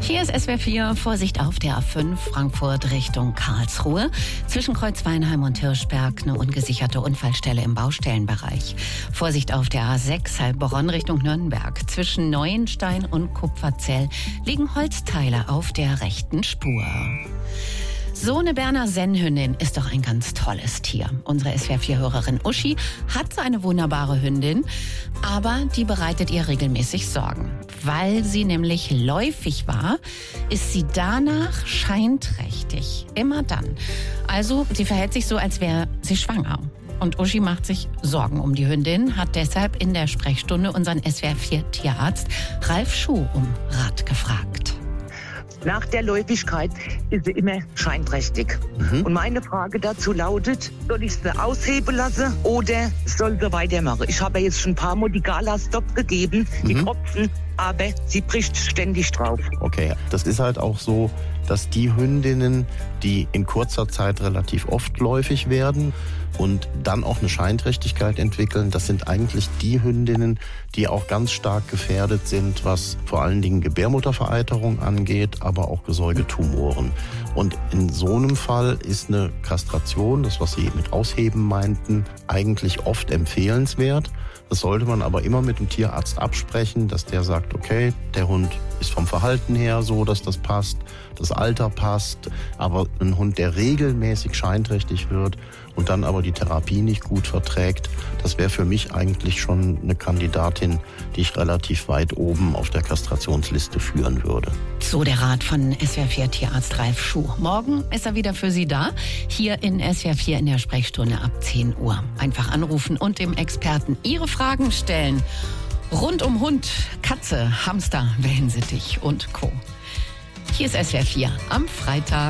Hier ist SWR 4, Vorsicht auf der A5 Frankfurt Richtung Karlsruhe. Zwischen Kreuzweinheim und Hirschberg eine ungesicherte Unfallstelle im Baustellenbereich. Vorsicht auf der A6 Heilbronn Richtung Nürnberg. Zwischen Neuenstein und Kupferzell liegen Holzteile auf der rechten Spur. So eine Berner Sennhündin ist doch ein ganz tolles Tier. Unsere SWR4-Hörerin Uschi hat so eine wunderbare Hündin, aber die bereitet ihr regelmäßig Sorgen. Weil sie nämlich läufig war, ist sie danach scheinträchtig. Immer dann. Also sie verhält sich so, als wäre sie schwanger. Und Uschi macht sich Sorgen um die Hündin, hat deshalb in der Sprechstunde unseren SWR4-Tierarzt Ralf Schuh um Rat gefragt. Nach der Läufigkeit ist sie immer scheinträchtig. Und meine Frage dazu lautet, soll ich sie ausheben lassen oder soll sie weitermachen? Ich habe jetzt schon ein paar Mal die Gala-Stop gegeben, die Tropfen, aber sie bricht ständig drauf. Okay, das ist halt auch so, dass die Hündinnen, die in kurzer Zeit relativ oft läufig werden und dann auch eine Scheinträchtigkeit entwickeln, das sind eigentlich die Hündinnen, die auch ganz stark gefährdet sind, was vor allen Dingen Gebärmuttervereiterung angeht, aber auch Gesäugetumoren. Und in so einem Fall ist eine Kastration, das was Sie mit Ausheben meinten, eigentlich oft empfehlenswert. Das sollte man aber immer mit dem Tierarzt absprechen, dass der sagt, okay, der Hund ist vom Verhalten her so, dass das passt, das Alter passt, aber ein Hund, der regelmäßig scheinträchtig wird und dann aber die Therapie nicht gut verträgt, das wäre für mich eigentlich schon eine Kandidatin, die ich relativ weit oben auf der Kastrationsliste führen würde. So der Rat von SWR4-Tierarzt Ralf Schuh. Morgen ist er wieder für Sie da, hier in SWR4 in der Sprechstunde ab 10 Uhr. Einfach anrufen und dem Experten Ihre Fragen stellen. Rund um Hund, Katze, Hamster, Wellensittich und Co. Hier ist SWR4 am Freitag.